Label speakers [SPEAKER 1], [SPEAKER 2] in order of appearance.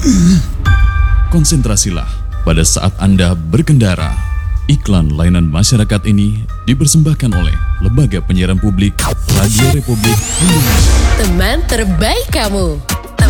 [SPEAKER 1] Konsentrasilah pada saat Anda berkendara. Iklan layanan masyarakat ini dipersembahkan oleh Lembaga Penyiaran Publik Radio Republik Indonesia.
[SPEAKER 2] Teman terbaik kamu.